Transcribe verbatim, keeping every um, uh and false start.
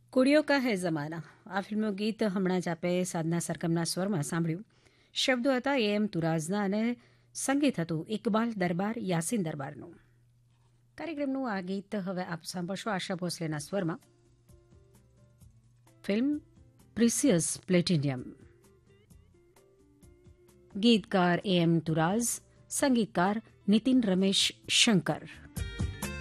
કુડિયો કા હૈ જમાના આ ફિલ્મનું ગીત હમણાં જ આપે સાધના સરગમના સ્વરમાં સાંભળ્યું. શબ્દો હતા એ એમ તુરાઝના અને સંગીત હતું ઇકબાલ દરબાર યાસીન દરબારનું. કાર્યક્રમનું આ ગીત હવે આપ સાંભળશો આશા ભોસલેના સ્વરમાં. Film precious platinum. ગીતકાર એ એમ તુરાઝ, સંગીતકાર નીતિન રમેશ શંકર.